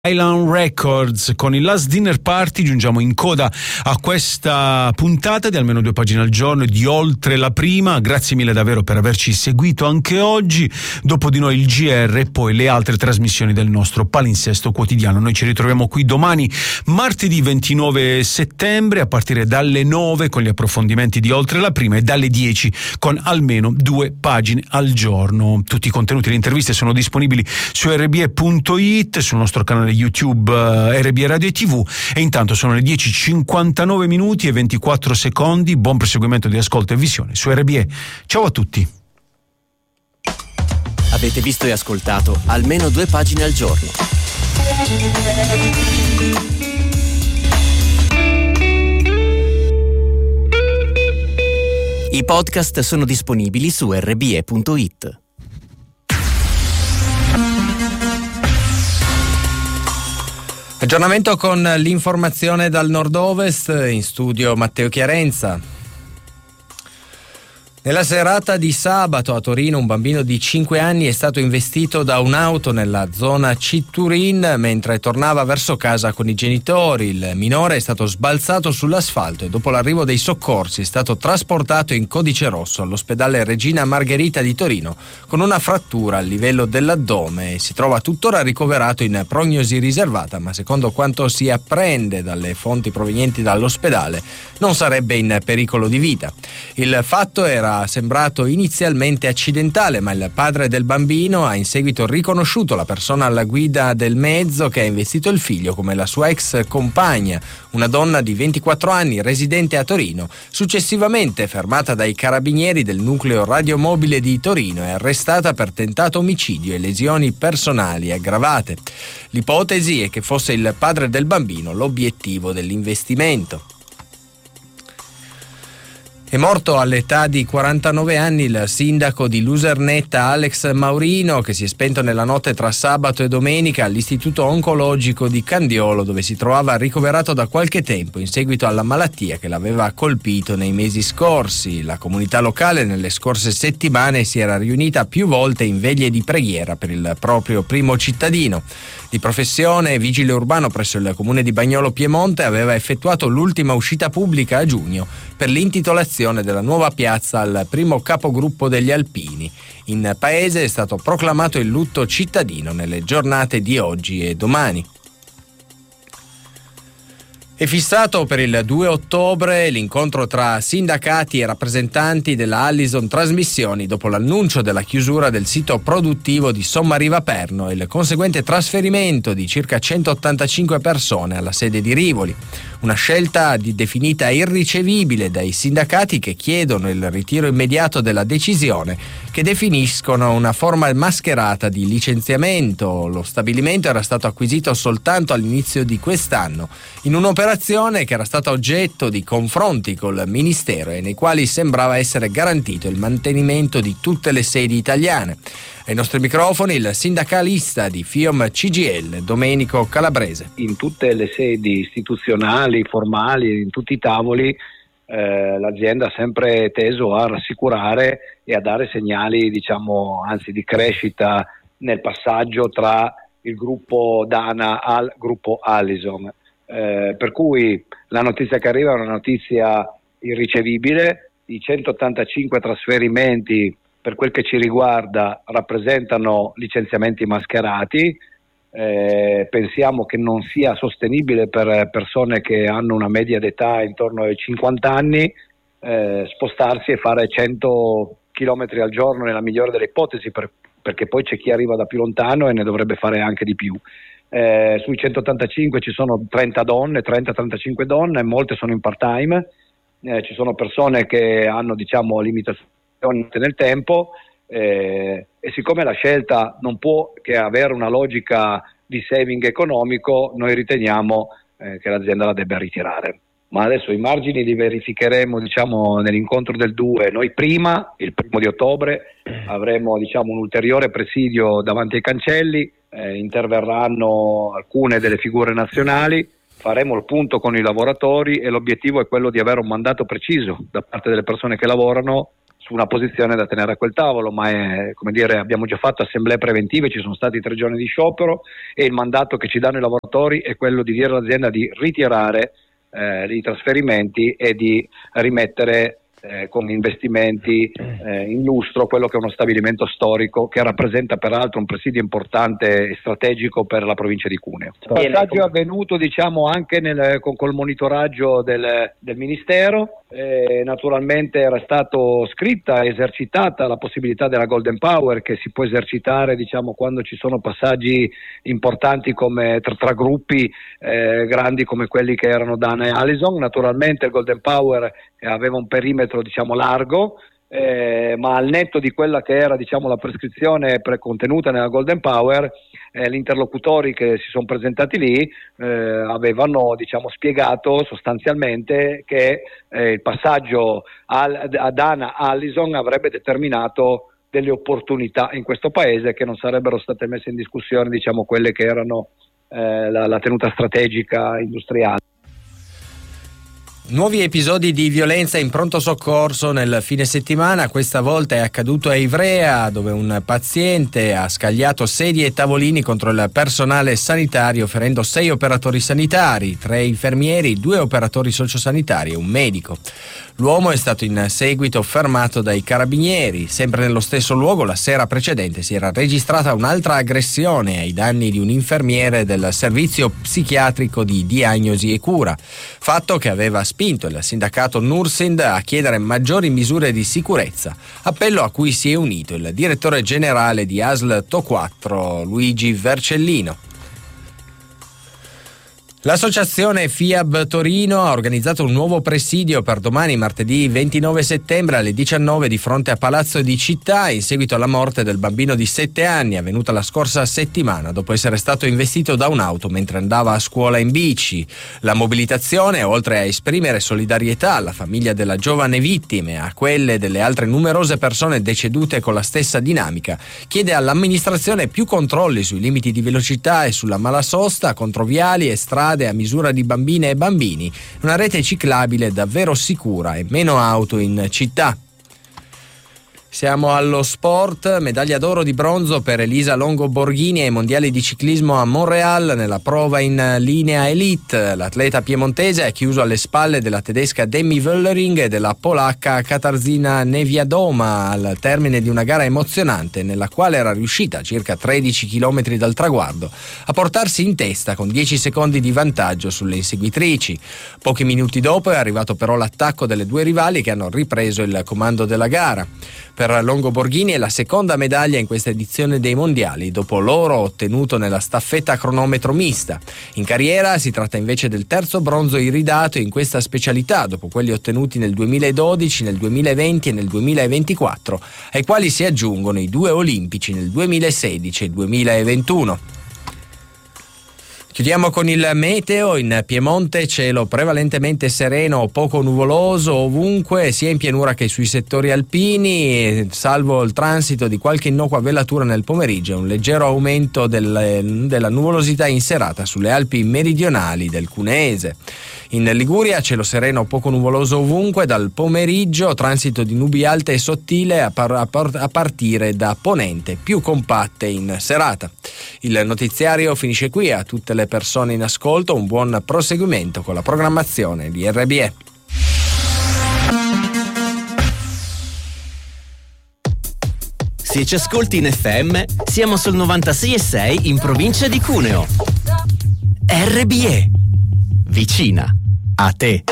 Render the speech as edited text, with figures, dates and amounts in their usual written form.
Island Records con il Last Dinner Party. Giungiamo in coda a questa puntata di almeno 2 pagine al giorno e di oltre la prima. Grazie mille davvero per averci seguito anche oggi. Dopo di noi il GR e poi le altre trasmissioni del nostro palinsesto quotidiano. Noi ci ritroviamo qui domani, martedì 29 settembre, a partire dalle 9 con gli approfondimenti di oltre la prima e dalle 10 con almeno 2 pagine al giorno. Tutti i contenuti e le interviste sono disponibili su rbe.it, sul nostro canale YouTube RBE Radio e TV, e intanto sono le 10:59 minuti e 24 secondi. Buon proseguimento di ascolto e visione su RBE. Ciao a tutti. Avete visto e ascoltato almeno 2 pagine al giorno. I podcast sono disponibili su rbe.it. Aggiornamento con l'informazione dal nord-ovest, in studio Matteo Chiarenza. Nella serata di sabato a Torino un bambino di 5 anni è stato investito da un'auto nella zona Citturin mentre tornava verso casa con i genitori. Il minore è stato sbalzato sull'asfalto e dopo l'arrivo dei soccorsi è stato trasportato in codice rosso all'ospedale Regina Margherita di Torino con una frattura al livello dell'addome e si trova tuttora ricoverato in prognosi riservata, ma secondo quanto si apprende dalle fonti provenienti dall'ospedale non sarebbe in pericolo di vita. Il fatto era sembrato inizialmente accidentale, ma il padre del bambino ha in seguito riconosciuto la persona alla guida del mezzo che ha investito il figlio come la sua ex compagna, una donna di 24 anni residente a Torino, successivamente fermata dai carabinieri del nucleo radiomobile di Torino e arrestata per tentato omicidio e lesioni personali aggravate. L'ipotesi è che fosse il padre del bambino l'obiettivo dell'investimento. È morto all'età di 49 anni il sindaco di Lusernetta Alex Maurino, che si è spento nella notte tra sabato e domenica all'istituto oncologico di Candiolo, dove si trovava ricoverato da qualche tempo in seguito alla malattia che l'aveva colpito nei mesi scorsi. La comunità locale nelle scorse settimane si era riunita più volte in veglie di preghiera per il proprio primo cittadino. Di professione vigile urbano presso il comune di Bagnolo Piemonte, aveva effettuato l'ultima uscita pubblica a giugno per l'intitolazione della nuova piazza al primo capogruppo degli Alpini. In paese è stato proclamato il lutto cittadino nelle giornate di oggi e domani. È fissato per il 2 ottobre l'incontro tra sindacati e rappresentanti della Allison Trasmissioni dopo l'annuncio della chiusura del sito produttivo di Sommariva Perno e il conseguente trasferimento di circa 185 persone alla sede di Rivoli. Una scelta definita irricevibile dai sindacati, che chiedono il ritiro immediato della decisione, che definiscono una forma mascherata di licenziamento. Lo stabilimento era stato acquisito soltanto all'inizio di quest'anno, in un'operazione che era stata oggetto di confronti col Ministero e nei quali sembrava essere garantito il mantenimento di tutte le sedi italiane. Ai nostri microfoni il sindacalista di FIOM CGIL, Domenico Calabrese. In tutte le sedi istituzionali, formali, in tutti i tavoli, l'azienda ha sempre teso a rassicurare e a dare segnali, anzi di crescita nel passaggio tra il gruppo Dana al gruppo Allison. Per cui la notizia che arriva è una notizia irricevibile. I 185 trasferimenti, per quel che ci riguarda, rappresentano licenziamenti mascherati. Pensiamo che non sia sostenibile per persone che hanno una media d'età intorno ai 50 anni spostarsi e fare 100 chilometri al giorno nella migliore delle ipotesi, perché poi c'è chi arriva da più lontano e ne dovrebbe fare anche di più. Sui 185 ci sono 30-35 donne, molte sono in part-time, ci sono persone che hanno limitazioni nel tempo, e siccome la scelta non può che avere una logica di saving economico, noi riteniamo che l'azienda la debba ritirare. Ma adesso i margini li verificheremo nell'incontro del 2. Noi prima, il 1 di ottobre, avremo un ulteriore presidio davanti ai cancelli, interverranno alcune delle figure nazionali, faremo il punto con i lavoratori e l'obiettivo è quello di avere un mandato preciso da parte delle persone che lavorano su una posizione da tenere a quel tavolo, ma abbiamo già fatto assemblee preventive, ci sono stati 3 giorni di sciopero e il mandato che ci danno i lavoratori è quello di dire all'azienda di ritirare i trasferimenti e di rimettere con investimenti in lustro quello che è uno stabilimento storico che rappresenta peraltro un presidio importante e strategico per la provincia di Cuneo. Il passaggio è avvenuto anche col monitoraggio del Ministero, naturalmente era stato scritta e esercitata la possibilità della Golden Power, che si può esercitare quando ci sono passaggi importanti come tra gruppi grandi come quelli che erano Dana e Allison. Naturalmente il Golden Power aveva un perimetro largo, ma al netto di quella che era la prescrizione contenuta nella Golden Power, gli interlocutori che si sono presentati lì avevano spiegato sostanzialmente che il passaggio a Dana Allison avrebbe determinato delle opportunità in questo paese che non sarebbero state messe in discussione quelle che erano la tenuta strategica industriale. Nuovi episodi di violenza in pronto soccorso nel fine settimana. Questa volta è accaduto a Ivrea, dove un paziente ha scagliato sedie e tavolini contro il personale sanitario, ferendo 6 operatori sanitari, 3 infermieri, 2 operatori sociosanitari e un medico. L'uomo è stato in seguito fermato dai carabinieri. Sempre nello stesso luogo, la sera precedente si era registrata un'altra aggressione ai danni di un infermiere del servizio psichiatrico di diagnosi e cura, fatto che aveva spinto il sindacato Nursind a chiedere maggiori misure di sicurezza, appello a cui si è unito il direttore generale di ASL To4, Luigi Vercellino. L'associazione FIAB Torino ha organizzato un nuovo presidio per domani, martedì 29 settembre alle 19 di fronte a Palazzo di Città, in seguito alla morte del bambino di 7 anni avvenuta la scorsa settimana dopo essere stato investito da un'auto mentre andava a scuola in bici. La mobilitazione, oltre a esprimere solidarietà alla famiglia della giovane vittima e a quelle delle altre numerose persone decedute con la stessa dinamica, chiede all'amministrazione più controlli sui limiti di velocità e sulla malasosta, controviali e strade a misura di bambine e bambini, una rete ciclabile davvero sicura e meno auto in città. Siamo allo sport, medaglia d'oro di bronzo per Elisa Longo Borghini ai mondiali di ciclismo a Montréal nella prova in linea elite. L'atleta piemontese ha chiuso alle spalle della tedesca Demi Wöllering e della polacca Katarzyna Niewiadoma al termine di una gara emozionante nella quale era riuscita a circa 13 km dal traguardo a portarsi in testa con 10 secondi di vantaggio sulle inseguitrici. Pochi minuti dopo è arrivato però l'attacco delle 2 rivali che hanno ripreso il comando della gara. Per Longo Borghini è la seconda medaglia in questa edizione dei mondiali, dopo l'oro ottenuto nella staffetta a cronometro mista. In carriera si tratta invece del terzo bronzo iridato in questa specialità, dopo quelli ottenuti nel 2012, nel 2020 e nel 2024, ai quali si aggiungono i 2 olimpici nel 2016 e 2021. Chiudiamo con il meteo. In Piemonte cielo prevalentemente sereno o poco nuvoloso ovunque, sia in pianura che sui settori alpini, salvo il transito di qualche innocua velatura nel pomeriggio e un leggero aumento della nuvolosità in serata sulle Alpi meridionali del Cuneese. In Liguria cielo sereno o poco nuvoloso ovunque, dal pomeriggio transito di nubi alte e sottile a partire da ponente, più compatte in serata. Il notiziario finisce qui. A tutte le persone in ascolto un buon proseguimento con la programmazione di RBE. Se ci ascolti in FM, siamo sul 96,6 in provincia di Cuneo. RBE, vicina a te.